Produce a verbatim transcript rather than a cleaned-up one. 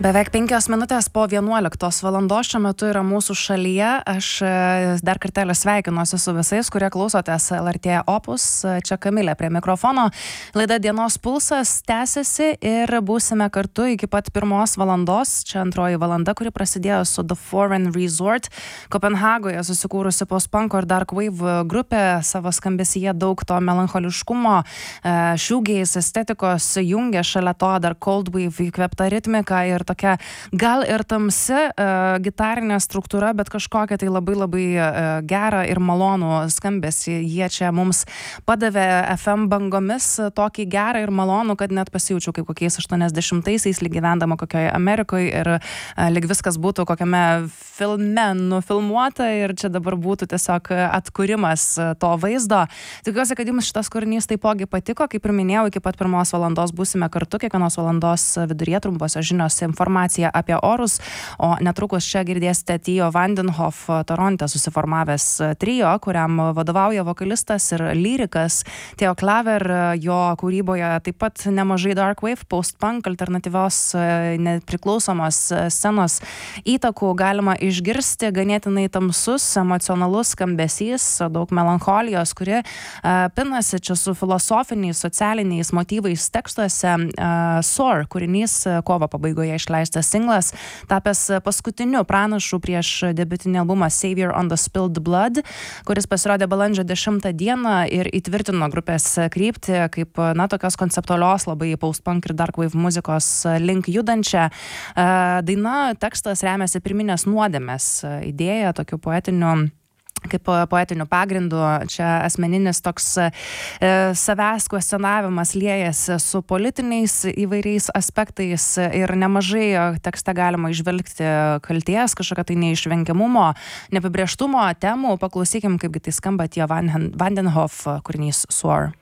Beveik penkios minutės po vienuoliktos valandos šiuo metu yra mūsų šalyje. Aš dar kartelį sveikinuosi su visais, kurie klausotės L R T Opus. Čia Kamilė prie mikrofono. Laida Dienos pulsas tęsiasi ir būsime kartu iki pat pirmos valandos. Čia antroji valanda, kuri prasidėjo su The Foreign Resort. Kopenhagoje susikūrusi post-punko ir dark wave grupė, savo skambesyje daug to melancholiškumo, shoegaze estetikos jungia, šalia to dar cold wave įkvėpta ritmika ir tokia gal ir tamsi uh, gitarinė struktūra, bet kažkokia tai labai labai uh, gerą ir malonų skambesį. Jie čia mums padavė F M bangomis tokį gerą ir malonų, kad net pasijaučiau kaip kokiais aštuoniasdešimtaisiais, lyg gyvendama kokioje Amerikoje ir uh, lyg viskas būtų kokiame filme nufilmuota ir čia dabar būtų tiesiog atkūrimas to vaizdo. Tikiuosi, kad jums šitas kūrinys taipogi patiko. Kaip ir minėjau, iki pat pirmos valandos būsime kartu, kiekvienos valandos viduryje trumposios žinios, informacija apie orus, o netrukus čia girdėsite Theo Vandenhoff Toronte susiformavęs trio, kuriam vadovauja vokalistas ir lyrikas Theo Klaver. Jo kūryboje taip pat nemažai dark wave, post-punk, alternatyvios nepriklausomos scenos įtakų galima išgirsti. Ganėtinai tamsus, emocionalus skambesys, daug melancholijos, kuri uh, pinasi čia su filosofiniais, socialiniais motyvais tekstuose. Uh, Soar kūrinys kovo pabaigoje išleistas singlas, tapęs paskutiniu pranašu prieš debiutinį albumą Savior on the Spilled Blood, kuris pasirodė balandžio dešimtą dieną ir įtvirtino grupės kryptį kaip, na, tokios konceptualios, labai post-punk ir dark wave muzikos link judančią. Daina, tekstas remiasi pirminės nuodėmės idėja, tokiu poetiniu kaip poetiniu pagrindu. Čia asmeninis toks e, savęs kvestionavimas liejasi su politiniais įvairiais aspektais ir nemažai tekste galima išvelgti kalties, kažkokio tai neišvengiamumo, neapibrėžtumo temų. Paklausykim, kaipgi tai skamba Theo Vandenhoff kūrinys Soar.